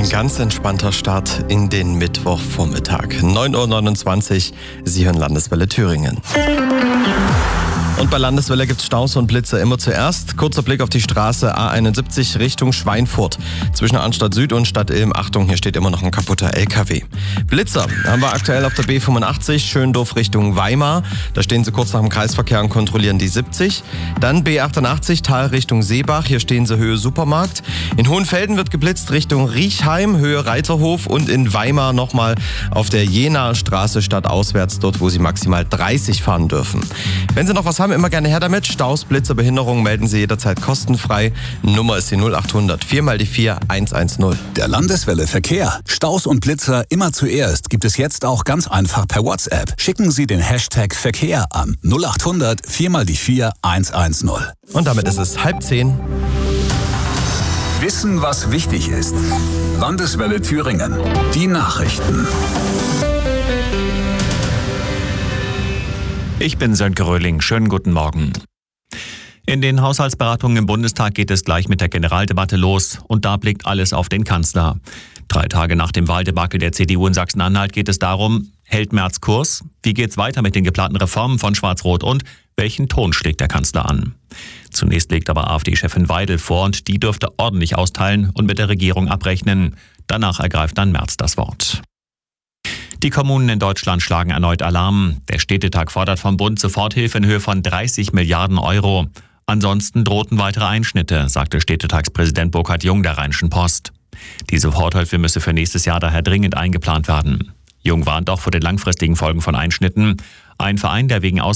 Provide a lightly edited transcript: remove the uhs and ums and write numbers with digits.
Ein ganz entspannter Start in den Mittwochvormittag. 9:29 Uhr, Sie hören Landeswelle Thüringen. Und bei Landeswelle gibt's Staus und Blitze immer zuerst. Kurzer Blick auf die Straße A71 Richtung Schweinfurt. Zwischen Arnstadt Süd und Stadt Ilm. Achtung, hier steht immer noch ein kaputter LKW. Blitzer haben wir aktuell auf der B85 Schöndorf Richtung Weimar. Da stehen sie kurz nach dem Kreisverkehr und kontrollieren die 70. Dann B88 Tal Richtung Seebach. Hier stehen sie Höhe Supermarkt. In Hohenfelden wird geblitzt Richtung Riechheim, Höhe Reiterhof. Und in Weimar nochmal auf der Jenaer Straße stadtauswärts, dort wo sie maximal 30 fahren dürfen. Wenn Sie noch was haben, immer gerne her damit. Staus, Blitzer, Behinderungen melden Sie jederzeit kostenfrei. Nummer ist die 0800 4x4 110. Der Landeswelle Verkehr. Staus und Blitzer immer zuerst gibt es jetzt auch ganz einfach per WhatsApp. Schicken Sie den Hashtag Verkehr an 0800 4x4 110. Und damit ist es 9:30. Wissen, was wichtig ist. Landeswelle Thüringen. Die Nachrichten. Ich bin Sönke Röhling. Schönen guten Morgen. In den Haushaltsberatungen im Bundestag geht es gleich mit der Generaldebatte los. Und da blickt alles auf den Kanzler. 3 Tage nach dem Wahldebakel der CDU in Sachsen-Anhalt geht es darum, hält Merz Kurs? Wie geht's weiter mit den geplanten Reformen von Schwarz-Rot? Und welchen Ton schlägt der Kanzler an? Zunächst legt aber AfD-Chefin Weidel vor und die dürfte ordentlich austeilen und mit der Regierung abrechnen. Danach ergreift dann Merz das Wort. Die Kommunen in Deutschland schlagen erneut Alarm. Der Städtetag fordert vom Bund Soforthilfe in Höhe von 30 Milliarden Euro. Ansonsten drohten weitere Einschnitte, sagte Städtetagspräsident Burkhard Jung der Rheinischen Post. Die Soforthilfe müsse für nächstes Jahr daher dringend eingeplant werden. Jung warnt auch vor den langfristigen Folgen von Einschnitten. Ein Verein, der wegen